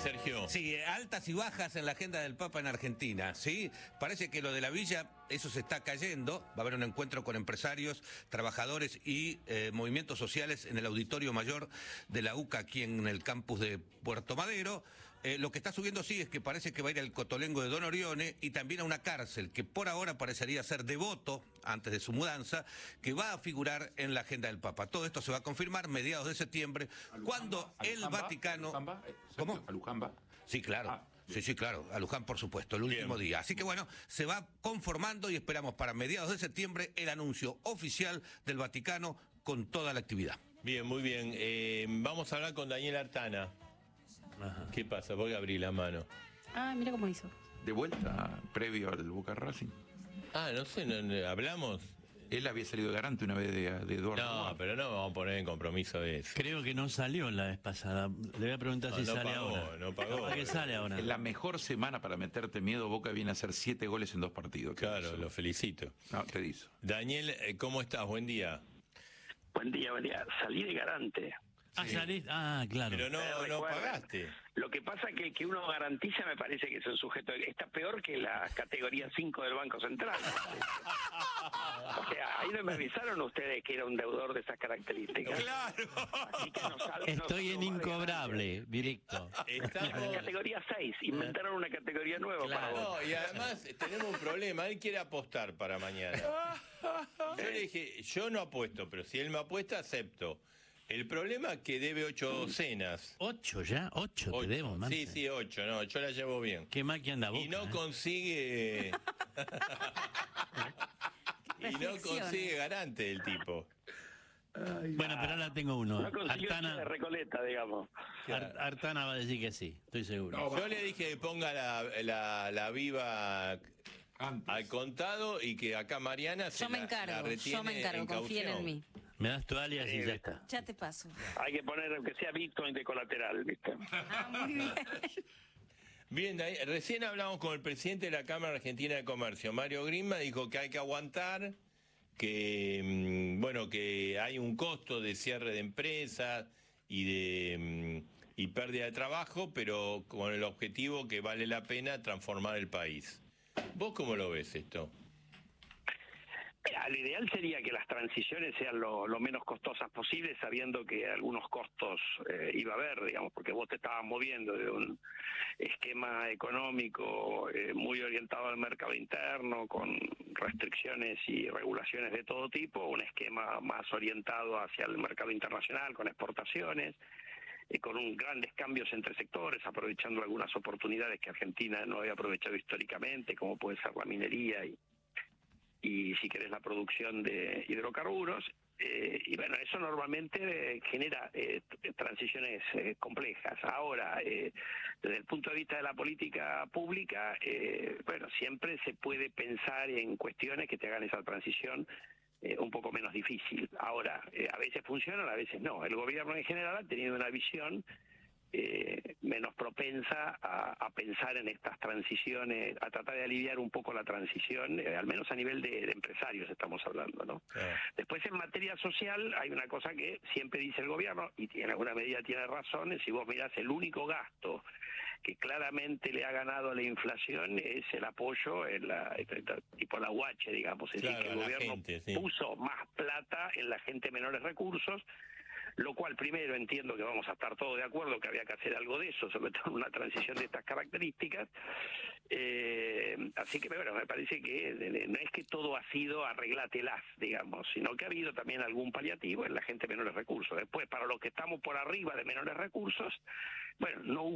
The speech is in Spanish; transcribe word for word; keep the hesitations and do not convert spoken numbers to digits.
Sergio. Sí, altas y bajas en la agenda del Papa en Argentina, ¿sí? Parece que lo de la villa, eso se está cayendo. Va a haber un encuentro con empresarios, trabajadores y eh, movimientos sociales en el Auditorio Mayor de la U C A, aquí en el campus de Puerto Madero. Eh, lo que está subiendo sí es que parece que va a ir al Cotolengo de Don Orione y también a una cárcel que por ahora parecería ser Devoto, antes de su mudanza, que va a figurar en la agenda del Papa. Todo esto se va a confirmar mediados de septiembre, cuando el Vaticano... ¿Cómo? ¿A Luján va? Sí, claro. Ah, sí, sí, claro. A Luján, por supuesto, el último Bien. día. Así que bueno, se va conformando y esperamos para mediados de septiembre el anuncio oficial del Vaticano con toda la actividad. Bien, muy bien. Eh, vamos a hablar con Daniel Artana. Ajá. ¿Qué pasa? Voy a abrir la mano. Ah, mira cómo hizo. De vuelta, previo al Boca Racing. Ah, no sé, no, no, ¿hablamos? Él había salido garante una vez de, de Eduardo. No, Guarda. pero no me vamos a poner en compromiso de eso. Creo que no salió la vez pasada. Le voy a preguntar No, si no sale pagó, ahora. no pagó. ¿Para qué sale ahora? En la mejor semana para meterte miedo, Boca viene a hacer siete goles en dos partidos. ¿Qué Claro, hizo? lo felicito. No, te dice. Daniel, eh, ¿cómo estás? Buen día. Buen día, buen día. Salí de garante. Ah, salí- ah, claro. Pero no, Eh, no recuerda. pagaste. Lo que pasa es que el que uno garantiza me parece que es un sujeto... Está peor que la categoría cinco del Banco Central. O sea, ahí no me avisaron ustedes que era un deudor de esas características. ¡Claro! Así que nos sal- Estoy nos en salvó de incobrable, directo. garante. Estamos... Categoría seis. Inventaron una categoría nueva para vos. No, y además tenemos un problema. Él quiere apostar para mañana. Yo le dije, yo no apuesto, pero si él me apuesta, acepto. El problema es que debe ocho docenas. ¿Ocho ya? ¿Ocho, Ocho. te debo, man? Sí, sí, ocho. No, yo la llevo bien. Qué mal que anda Boca, Y no ¿eh? consigue... y no Reflexiona. consigue garante el tipo. Bueno, pero ahora tengo uno. No consiguió de Artana, Recoleta, digamos. Ar- Artana va a decir que sí, estoy seguro. Yo le dije que ponga la, la, la viva Antes. al contado y que acá Mariana se Yo me la- la encargo, retiene yo me encargo, en confíen en caución. mí. Me das tu alias y ya está. Ya te paso. Hay que poner aunque sea Bitcoin de colateral, ¿viste? Ah, muy bien. Bien, Dani, recién hablamos con el presidente de la Cámara Argentina de Comercio, Mario Grisma, dijo que hay que aguantar, que mm, bueno, que hay un costo de cierre de empresas y de mm, y pérdida de trabajo, pero con el objetivo que vale la pena transformar el país. ¿Vos cómo lo ves esto? Mira, lo ideal sería que las transiciones sean lo, lo menos costosas posible, sabiendo que algunos costos eh, iba a haber, digamos, porque vos te estabas moviendo de un esquema económico eh, muy orientado al mercado interno, con restricciones y regulaciones de todo tipo, un esquema más orientado hacia el mercado internacional, con exportaciones, eh, con un, grandes cambios entre sectores, aprovechando algunas oportunidades que Argentina no había aprovechado históricamente, como puede ser la minería y y si querés la producción de hidrocarburos, eh, y bueno, eso normalmente eh, genera eh, transiciones eh, complejas. Ahora, eh, desde el punto de vista de la política pública, eh, bueno, siempre se puede pensar en cuestiones que te hagan esa transición eh, un poco menos difícil. Ahora, eh, a veces funcionan, a veces no. El gobierno en general ha tenido una visión Eh, menos propensa a, a pensar en estas transiciones, a tratar de aliviar un poco la transición, eh, al menos a nivel de, de empresarios estamos hablando, ¿no? Ah. Después, en materia social, hay una cosa que siempre dice el gobierno, y en alguna medida tiene razón, si vos mirás el único gasto que claramente le ha ganado a la inflación es el apoyo, en la, tipo la huache, digamos, es Claro, decir, que a el la gobierno gente, sí. puso más plata en la gente de menores recursos, lo cual primero entiendo que vamos a estar todos de acuerdo que había que hacer algo de eso, sobre todo en una transición de estas características. Eh, así que bueno, me parece que no es que todo ha sido arreglátelas, digamos, sino que ha habido también algún paliativo en la gente de menores recursos. Después, para los que estamos por arriba de menores recursos, bueno, no hubo